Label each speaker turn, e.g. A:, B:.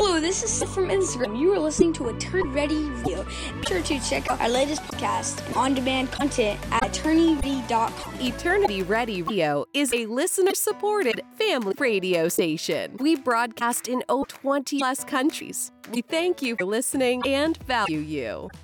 A: Hello, this is Seth from Instagram. You are listening to Attorney Ready Radio. Be sure to check out our latest podcast and on-demand content at attorneyready.com.
B: Eternity Ready Radio is a listener-supported family radio station. We broadcast in over 20-plus countries. We thank you for listening and value you.